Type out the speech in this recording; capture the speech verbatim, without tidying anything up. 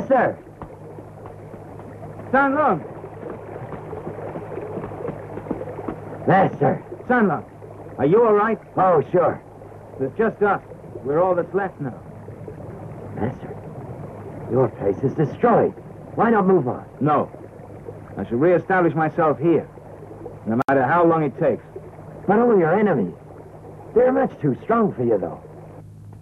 sir. Sanlong! Master. Sanlong, are you all right? Oh, sure. There's just us. We're all that's left now. Master, your place is destroyed. Why not move on? No. I shall reestablish myself here, no matter how long it takes. But all your enemies, they're much too strong for you, though.